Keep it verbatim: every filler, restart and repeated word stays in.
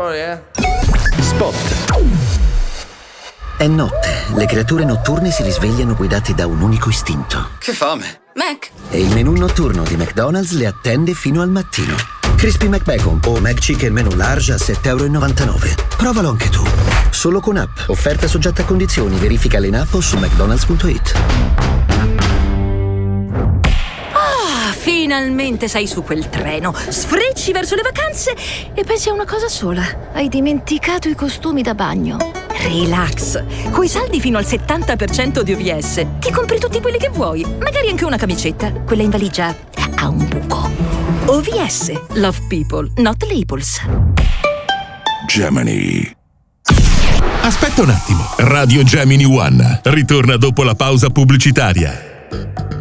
fuori, eh. Spot. È notte, le creature notturne si risvegliano guidate da un unico istinto. Che fame! Mac! E il menù notturno di McDonald's le attende fino al mattino. Crispy McBacon o McChicken menù large a sette e novantanove euro. Provalo anche tu. Solo con app. Offerta soggetta a condizioni. Verificale in app o su mcdonalds punto it. Ah, finalmente sei su quel treno. Sfrecci verso le vacanze e pensi a una cosa sola. Hai dimenticato i costumi da bagno. Relax. Coi saldi fino al settanta per cento di O V S ti compri tutti quelli che vuoi. Magari anche una camicetta. Quella in valigia ha un buco. O V S. Love people, not labels. Gemini. Aspetta un attimo. Radio Gemini One ritorna dopo la pausa pubblicitaria.